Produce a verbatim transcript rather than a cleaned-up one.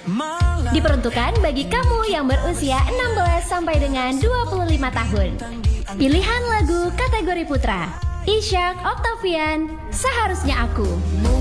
Diperuntukkan bagi kamu yang berusia enam belas sampai dengan dua puluh lima tahun. Pilihan lagu kategori putra, Ishak Octavian, Seharusnya Aku.